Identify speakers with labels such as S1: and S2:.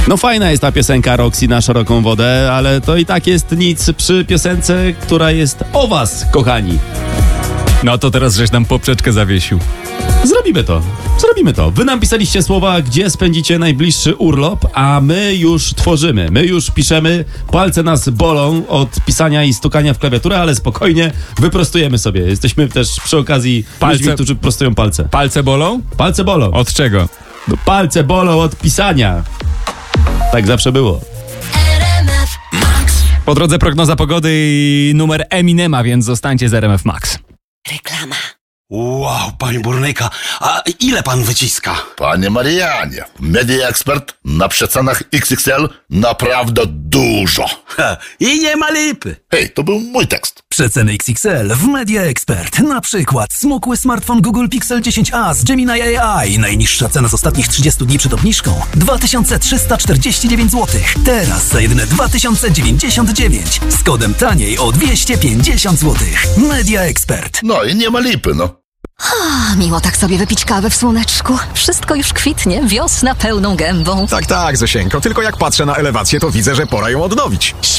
S1: No fajna jest ta piosenka Roxy na szeroką wodę, ale to i tak jest nic przy piosence, która jest o was, kochani.
S2: No to teraz żeś nam poprzeczkę zawiesił.
S1: Zrobimy to. Wy nam pisaliście słowa, gdzie spędzicie najbliższy urlop, a my już tworzymy, my już piszemy. Palce nas bolą od pisania i stukania w klawiaturę, ale spokojnie, wyprostujemy sobie. Jesteśmy też przy okazji ludźmi, którzy prostują palce.
S2: Palce bolą?
S1: Palce bolą.
S2: Od czego?
S1: No, palce bolą od pisania. Tak zawsze było.
S2: Po drodze prognoza pogody i numer Eminema, więc zostańcie z RMF Max.
S3: Reklama. Wow, panie burnyka, a ile pan wyciska?
S4: Panie Marianie, Media Expert na przecenach XXL naprawdę dużo.
S3: I nie ma lipy.
S4: Hej, to był mój tekst.
S5: Przeceny XXL w Media Expert. Na przykład smukły smartfon Google Pixel 10a z Gemini AI. Najniższa cena z ostatnich 30 dni przed obniżką 2349 zł. Teraz za jedyne 2099 z kodem taniej o 250 zł. Media Expert.
S4: No i nie ma lipy, no.
S6: Miło tak sobie wypić kawę w słoneczku. Wszystko już kwitnie, wiosna pełną gębą.
S7: Tak, Zosieńko, tylko jak patrzę na elewację, to widzę, że pora ją odnowić.